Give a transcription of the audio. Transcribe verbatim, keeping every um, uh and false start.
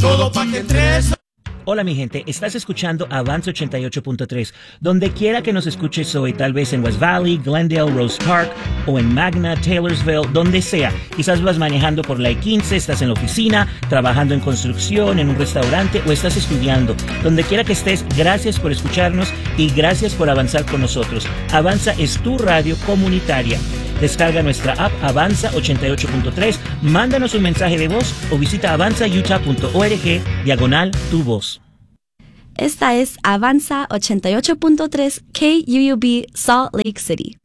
todo pa' que entres. Hola mi gente, estás escuchando Avanza ochenta y ocho punto tres. Donde quiera que nos escuches hoy, tal vez en West Valley, Glendale, Rose Park o en Magna, Taylorsville, donde sea. Quizás vas manejando por la I quince, estás en la oficina, trabajando en construcción, en un restaurante o estás estudiando. Donde quiera que estés, gracias por escucharnos y gracias por avanzar con nosotros. Avanza es tu radio comunitaria. Descarga nuestra app Avanza ochenta y ocho punto tres, mándanos un mensaje de voz o visita avanza utah punto org diagonal tu voz. Esta es Avanza ochenta y ocho punto tres K U U B Salt Lake City.